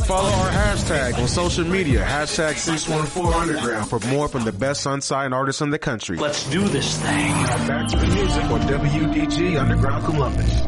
Follow our hashtag on social media, hashtag 614Underground, for more from the best unsigned artists in the country. Let's do this thing. Now back to the music on WDG Underground Columbus.